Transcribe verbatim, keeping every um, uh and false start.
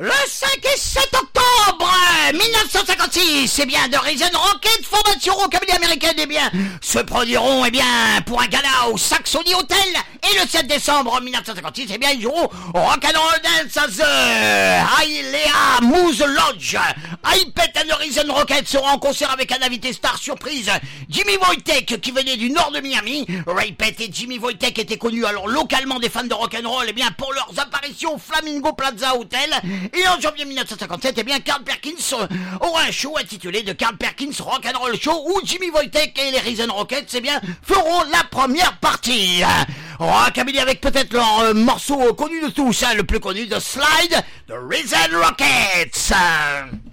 Le cinq et sept octobre mille neuf cent cinquante-six, eh bien, The Risen Rockets, formation rockabilly américaine, eh bien, se produiront, eh bien, pour un gala au Saxony Hotel. Et le sept décembre mille neuf cent cinquante-six, eh bien, ils joueront au Rock'n'Roll Dance à The Hialeah Moose Lodge. iPet and The Risen Rockets seront en concert avec un invité star surprise, Jimmy Wojtek, qui venait du nord de Miami. Ray Pett et Jimmy Wojtek étaient connus alors localement des fans de rock'n'roll, eh bien, pour leurs apparitions au Flamingo Plaza Hotel. Et en janvier mille neuf cent cinquante-sept, eh bien, Carl Perkins aura un show intitulé The Carl Perkins Rock'n'Roll Show, où Jimmy Wojtek et les Risen Rockets, eh bien, feront la première partie. Rockabilly avec peut-être leur euh, morceau connu de tous, hein, le plus connu de Slide, The Risen Rockets.